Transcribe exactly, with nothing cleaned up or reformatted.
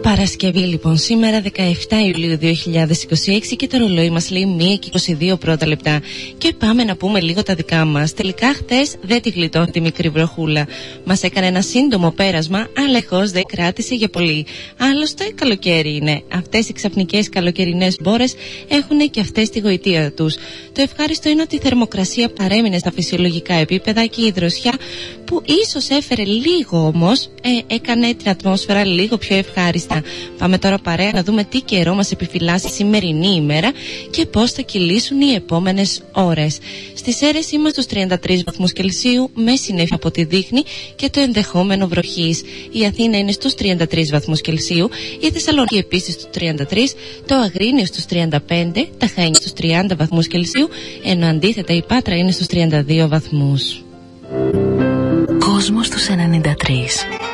Παρασκευή λοιπόν, σήμερα δεκαεφτά Ιουλίου δύο χιλιάδες είκοσι έξι και το ρολόι μας λέει μία και είκοσι δύο πρώτα λεπτά. Και πάμε να πούμε λίγο τα δικά μας. Τελικά χθες δεν τη γλιτώνει τη μικρή βροχούλα. Μας έκανε ένα σύντομο πέρασμα, αλλά εχώς δεν κράτησε για πολύ. Άλλωστε καλοκαίρι είναι. Αυτές οι ξαφνικές καλοκαιρινές μπόρες έχουν και αυτές τη γοητεία τους. Το ευχάριστο είναι ότι η θερμοκρασία παρέμεινε στα φυσιολογικά επίπεδα και η δροσιά, που ίσως έφερε λίγο όμως, ε, έκανε την ατμόσφαιρα λίγο πιο ευχάριστα. Πάμε τώρα παρέα να δούμε τι καιρό μας επιφυλάσσει η σημερινή ημέρα και πώς θα κυλήσουν οι επόμενες ώρες. Στις Σέρρες είμαστε στους τριάντα τρεις βαθμούς Κελσίου με συννεφιά από τη Δείχνη και το ενδεχόμενο βροχής. Η Αθήνα είναι στους τριάντα τρεις βαθμούς Κελσίου, η Θεσσαλονίκη επίσης στους τριάντα τρεις, το Αγρίνιο στους τριάντα πέντε, τα Χανιά στους τριάντα βαθμούς Κελσίου, ενώ αντίθετα η Πάτρα είναι στους τριάντα δύο βαθμούς. Κόσμος στους ενενήντα τρία.